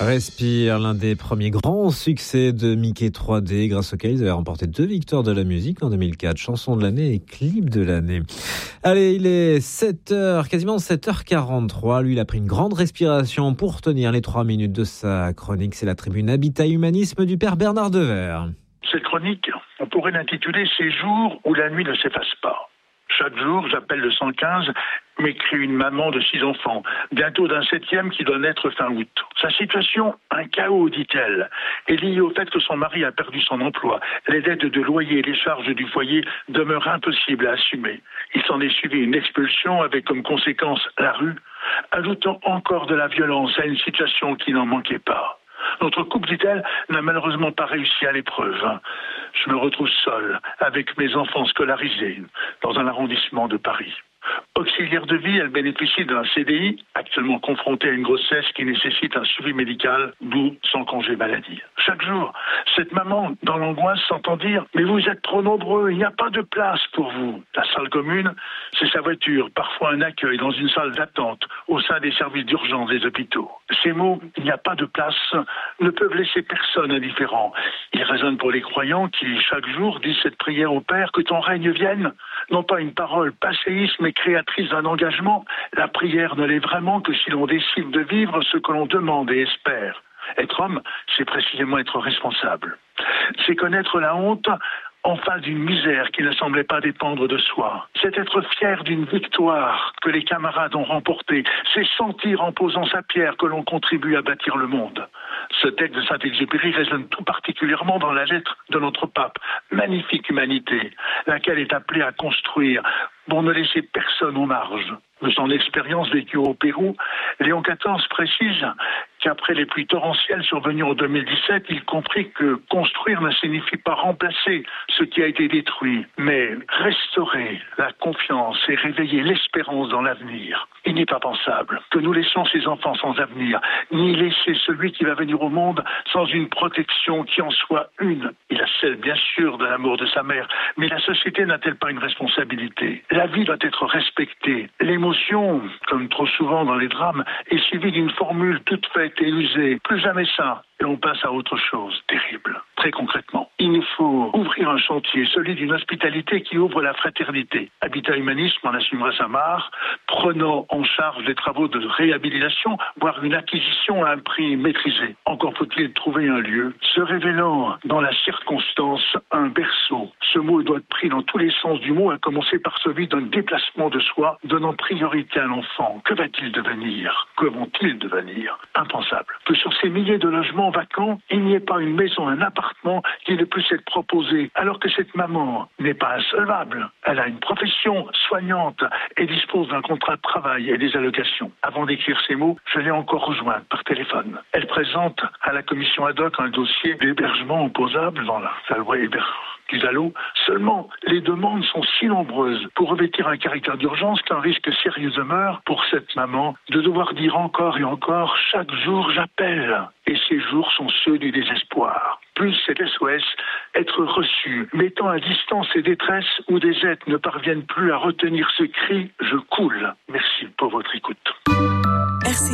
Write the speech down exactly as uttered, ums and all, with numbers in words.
Respire, l'un des premiers grands succès de Mickey trois D, grâce auquel ils avaient remporté deux victoires de la musique en deux mille quatre, chanson de l'année et clip de l'année. Allez, il est sept heures, quasiment sept heures quarante-trois. Lui, il a pris une grande respiration pour tenir les trois minutes de sa chronique. C'est la tribune Habitat Humanisme du père Bernard Devers. Cette chronique, on pourrait l'intituler « Ces jours où la nuit ne s'efface pas ». Chaque jour, j'appelle le cent quinze, m'écrit une maman de six enfants, bientôt d'un septième qui doit naître fin août. Sa situation, un chaos, dit-elle, est liée au fait que son mari a perdu son emploi. Les dettes de loyer et les charges du foyer demeurent impossibles à assumer. Il s'en est suivi une expulsion avec comme conséquence la rue, ajoutant encore de la violence à une situation qui n'en manquait pas. Notre couple, dit-elle, n'a malheureusement pas réussi à l'épreuve. Je me retrouve seul, avec mes enfants scolarisés, dans un arrondissement de Paris. Auxiliaire de vie, elle bénéficie d'un C D I, actuellement confrontée à une grossesse qui nécessite un suivi médical, d'où son congé maladie. Chaque jour, cette maman, dans l'angoisse, s'entend dire « Mais vous êtes trop nombreux, il n'y a pas de place pour vous ». La salle commune, c'est sa voiture, parfois un accueil dans une salle d'attente au sein des services d'urgence des hôpitaux. Ces mots « il n'y a pas de place » ne peuvent laisser personne indifférent. Ils résonnent pour les croyants qui, chaque jour, disent cette prière au Père « Que ton règne vienne ». Non pas une parole passéiste, mais créatrice d'un engagement. La prière ne l'est vraiment que si l'on décide de vivre ce que l'on demande et espère. Être homme, c'est précisément être responsable. C'est connaître la honte en face d'une misère qui ne semblait pas dépendre de soi. C'est être fier d'une victoire que les camarades ont remportée. C'est sentir en posant sa pierre que l'on contribue à bâtir le monde. Ce texte de Saint-Exupéry résonne tout particulièrement dans la lettre de notre pape. Magnifique humanité, laquelle est appelée à construire pour ne laisser personne aux marges. De son expérience vécue au Pérou, Léon quatorze précise qu'après les pluies torrentielles survenues en deux mille dix-sept, il comprit que construire ne signifie pas remplacer ce qui a été détruit, mais restaurer la confiance et réveiller l'espérance dans l'avenir. Il n'est pas pensable que nous laissions ces enfants sans avenir, ni laisser celui qui va venir au monde sans une protection qui en soit une. Il a celle, bien sûr, de l'amour de sa mère, mais la société n'a-t-elle pas une responsabilité ? La vie doit être respectée. L'émotion, comme trop souvent dans les drames, est suivie d'une formule toute faite et usée. Plus jamais ça. Et on passe à autre chose, terrible. Très concrètement, il nous faut ouvrir un chantier, celui d'une hospitalité qui ouvre la fraternité. Habitat Humanisme en assumera sa part, prenant en charge les travaux de réhabilitation, voire une acquisition à un prix maîtrisé. Encore faut-il trouver un lieu, se révélant dans la circonstance un berceau. Ce mot doit être pris dans tous les sens du mot, à commencer par celui d'un déplacement de soi, donnant priorité à l'enfant. Que va-t-il devenir ? Que vont-ils devenir ? Impensable. Que sur ces milliers de logements vacants, il n'y ait pas une maison, un appartement qui ne puisse être proposé, alors que cette maman n'est pas insolvable. Elle a une profession soignante et dispose d'un contrat de travail et des allocations. Avant d'écrire ces mots, je l'ai encore rejointe par téléphone. Elle présente à la commission ad hoc un dossier d'hébergement opposable dans la, la loi hébergement du D A L O. Seulement, les demandes sont si nombreuses pour revêtir un caractère d'urgence qu'un risque sérieux demeure pour cette maman de devoir dire encore et encore « chaque jour j'appelle ». Et ces jours sont ceux du désespoir. Plus cet S O S, être reçu, mettant à distance ces détresses où des êtres ne parviennent plus à retenir ce cri « je coule ». Merci pour votre écoute.